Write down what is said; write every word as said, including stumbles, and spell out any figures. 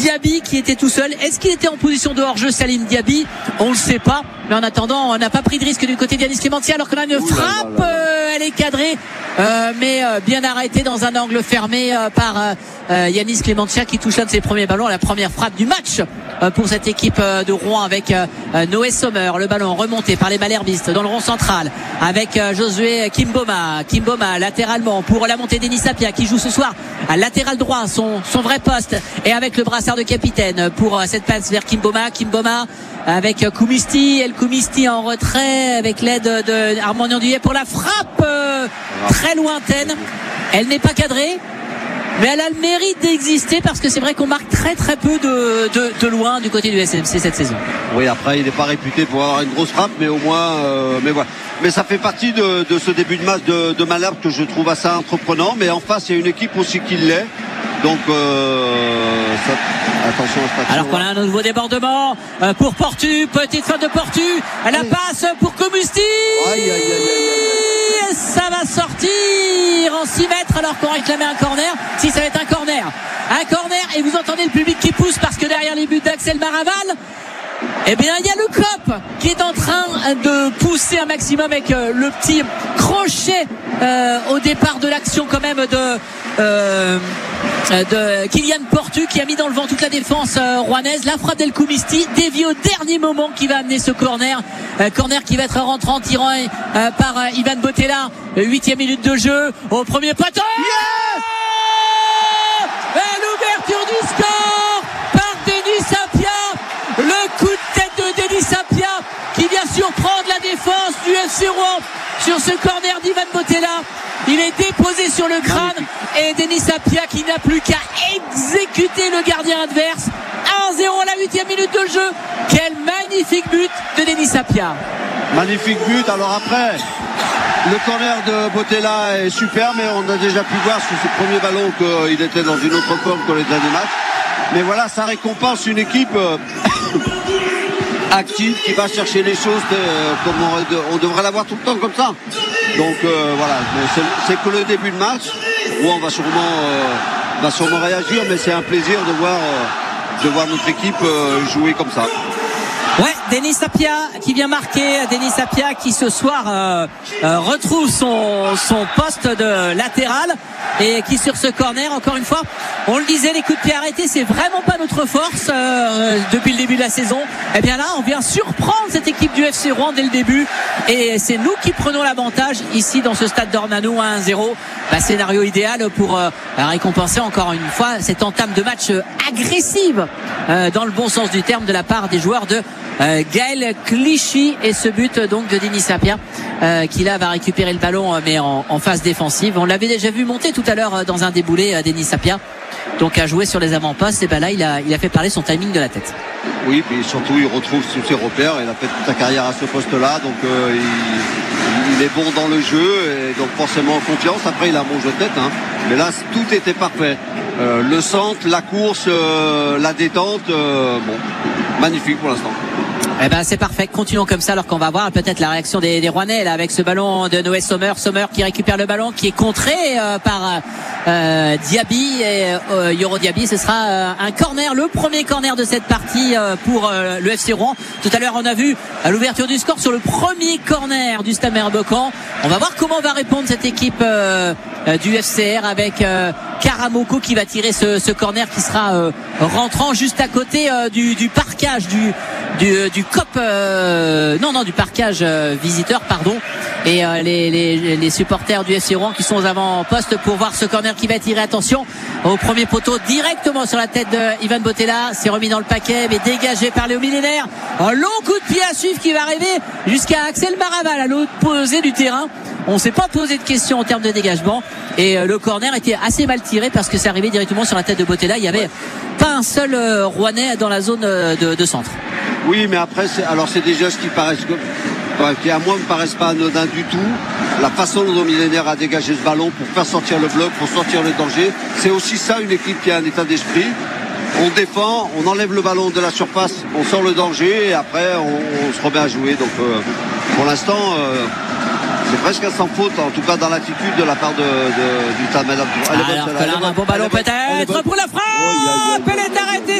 Diaby qui était tout seul. Est-ce qu'il était en position de hors-jeu, Salim Diaby? On ne le sait pas. Mais en attendant, on n'a pas pris de risque du côté d'Yanis Clémentia, alors qu'on a une Ouh là frappe. là là. Euh, elle est cadrée, euh, mais euh, bien arrêtée dans un angle fermé euh, par euh, Yanis Clémentia qui touche l'un de ses premiers ballons. La première frappe du match euh, pour cette équipe euh, de Rouen avec euh, Noé Sommer. Le ballon remonté par les Malherbistes dans le rond central avec euh, Josué Kimboma. Kimboma latéralement pour la montée d'Enis Sapia qui joue ce soir à latéral droit, son, son vrai poste, et avec le brassard de capitaine pour euh, cette passe vers Kimboma. Kimboma avec Koumisti, El Koumisti en retrait avec l'aide de Armand Ndiaye pour la frappe euh, très lointaine. Elle n'est pas cadrée, mais elle a le mérite d'exister parce que c'est vrai qu'on marque très très peu de, de, de loin du côté du S M C cette saison. Oui, après il n'est pas réputé pour avoir une grosse frappe, mais au moins euh, mais voilà. Mais ça fait partie de, de ce début de match de, de Malherbe que je trouve assez entreprenant. Mais en face il y a une équipe aussi qui l'est. Donc euh, ça, attention à ce alors qu'on a un nouveau débordement euh, pour Portu, petite faute de Portu, la Allez. passe pour Koumisti. Aïe, aïe, aïe, aïe, aïe. Ça va sortir en six mètres alors qu'on réclamait un corner. Si ça va être un corner, un corner, et vous entendez le public qui pousse parce que derrière les buts d'Axel Maraval, eh bien il y a le C O P qui est en train de pousser un maximum avec euh, le petit crochet euh, au départ de l'action quand même de euh, de Kylian Portu qui a mis dans le vent toute la défense euh, rouennaise. La frappe d'El Koumisti déviée au dernier moment qui va amener ce corner, euh, corner qui va être rentrant, tirant euh, par euh, Ivan Botella. Huitième minute de jeu au premier poteau. Yes! Et l'ouverture du score par Denis Sapia. Le coup de tête de Denis Sapia qui vient surprendre la défense du F C Rouen sur ce corner d'Ivan Botella. Il est déposé sur le crâne et Denis Sapia qui n'a plus qu'à exécuter le gardien adverse. un zéro à la huitième minute de jeu. Quel magnifique but de Denis Sapia. Magnifique but. Alors après, le corner de Botella est super, mais on a déjà pu voir sur ce premier ballon qu'il était dans une autre forme que les derniers matchs. Mais voilà, ça récompense une équipe euh, active qui va chercher les choses euh, comme on, on devrait l'avoir tout le temps comme ça. Donc euh, voilà, c'est, c'est que le début de match où on va sûrement, euh, va sûrement réagir, mais c'est un plaisir de voir, euh, de voir notre équipe euh, jouer comme ça. Ouais, Denis Sapia qui vient marquer, Denis Sapia qui ce soir euh, euh, retrouve son, son poste de latéral et qui sur ce corner, encore une fois, on le disait, les coups de pied arrêtés, c'est vraiment pas notre force euh, depuis le début de la saison. Et bien là, on vient surprendre cette équipe du F C Rouen dès le début et c'est nous qui prenons l'avantage ici dans ce stade d'Ornano à un zéro. Bah, scénario idéal pour euh, récompenser encore une fois cette entame de match agressive euh, dans le bon sens du terme de la part des joueurs de Euh, Gaël Clichy, et ce but donc de Denis Sapia euh, qui là va récupérer le ballon euh, mais en, en phase défensive. On l'avait déjà vu monter tout à l'heure euh, dans un déboulé euh, Denis Sapia, donc à jouer sur les avant-postes. Et ben là il a, il a fait parler son timing de la tête. Oui, puis surtout il retrouve tous ses repères. Il a fait toute sa carrière à ce poste-là, donc euh, il, il est bon dans le jeu et donc forcément en confiance. Après il a un bon jeu de tête, hein. Mais là tout était parfait. Euh, le centre, la course, euh, la détente, euh, bon, magnifique pour l'instant. Eh ben c'est parfait, continuons comme ça alors qu'on va voir peut-être la réaction des, des Rouennais là, avec ce ballon de Noé Sommer. Sommer qui récupère le ballon, qui est contré euh, par euh, Diaby et euh, Yoro Diaby. Ce sera euh, un corner, le premier corner de cette partie euh, pour euh, le F C Rouen. Tout à l'heure on a vu à l'ouverture du score sur le premier corner du Stade Merbeaucan. On va voir comment va répondre cette équipe euh, euh, du F C R avec euh, Karamoko qui va tirer ce, ce corner qui sera euh, rentrant juste à côté euh, du, du parquage du du, du C O P euh, non non du parquage euh, visiteur pardon, et euh, les, les, les supporters du F C Rouen qui sont aux avant-postes pour voir ce corner qui va tirer. Attention au premier poteau directement sur la tête de Ivan Botella, c'est remis dans le paquet mais dégagé par Léo Millénaire. Un long coup de pied à suivre qui va arriver jusqu'à Axel Maraval à l'opposé du terrain. On ne s'est pas posé de questions en termes de dégagement et euh, le corner était assez mal tiré parce que c'est arrivé directement sur la tête de Botella. Il y avait ouais. pas un seul euh, Rouennais dans la zone euh, de, de centre. Oui, mais après, c'est, alors c'est des gestes qui paraissent, qui à moi ne me paraissent pas anodins du tout. La façon dont Millénaire a dégagé ce ballon pour faire sortir le bloc, pour sortir le danger, c'est aussi ça une équipe qui a un état d'esprit. On défend, on enlève le ballon de la surface, on sort le danger et après on, on se remet à jouer. Donc euh, pour l'instant, euh, c'est presque sans faute, en tout cas dans l'attitude de la part de, de, du Stade Malherbe. Alors que là, un bon ballon peut-être pour la frappe. Elle est arrêtée.